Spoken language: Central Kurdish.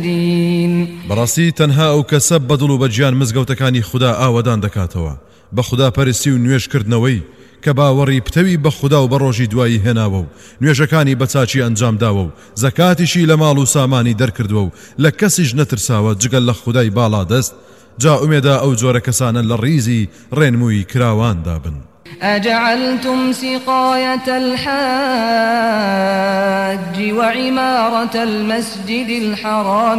بەڕاستی تەنها ئەو کەسە بەدڵ و بەجیان مزگەوتەکانی خوددا ئاوەدان دەکاتەوە بە خوددا پەرستی و نوێژکردنەوەی کە باوەڕی پتەوی بە خوددا و بە ڕۆژی دوایی هێناوە و نوێژەکانی بەچاچی ئەنجامداوە و زەکاتیشی لە ماڵ و سامانی دەرکردووە و لە کەسیش نەترساوە جگەل لە خودای باڵا دەست جا ئومێدا ئەو جۆرە کەسانە لە ڕیزی ڕێنمووی کراواندا بن. أجعلتم سقاية الحاج وعمارة المسجد الحرام